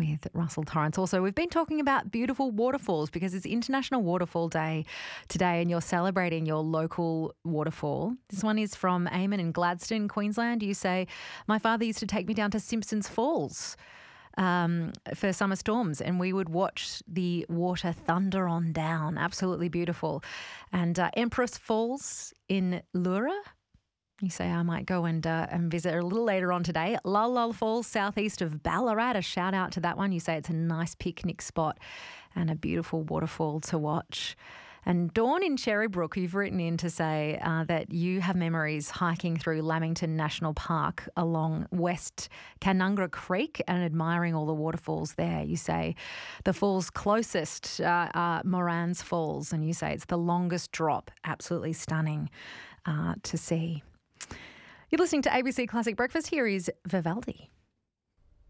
with Russell Torrance. Also, we've been talking about beautiful waterfalls because it's International Waterfall Day today and you're celebrating your local waterfall. This one is from Eamon in Gladstone, Queensland. You say, my father used to take me down to Simpsons Falls for summer storms and we would watch the water thunder on down. Absolutely beautiful. And Empress Falls in Leura. You say I might go and visit a little later on today. Lul Lul Falls, southeast of Ballarat. A shout out to that one. You say it's a nice picnic spot and a beautiful waterfall to watch. And Dawn in Cherrybrook, you've written in to say that you have memories hiking through Lamington National Park along West Canungra Creek and admiring all the waterfalls there. You say the falls closest are Moran's Falls, and you say it's the longest drop. Absolutely stunning to see. You're listening to ABC Classic Breakfast. Here is Vivaldi.